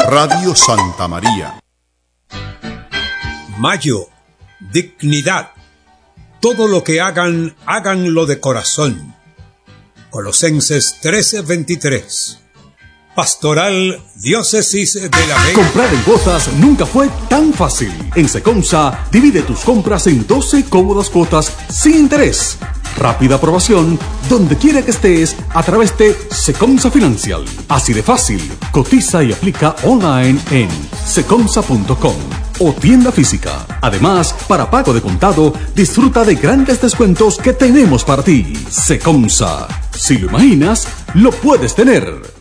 Radio Santa María. Mayo, dignidad. Todo lo que hagan, háganlo de corazón. Colosenses 13:23. Pastoral Diócesis de La Vega. Comprar en cuotas nunca fue tan fácil. En Secomsa, divide tus compras en 12 cómodas cuotas sin interés. Rápida aprobación, donde quiera que estés, a través de Secomsa Financial. Así de fácil. Cotiza y aplica online en secomsa.com o tienda física. Además, para pago de contado, disfruta de grandes descuentos que tenemos para ti. Secomsa. Si lo imaginas, lo puedes tener.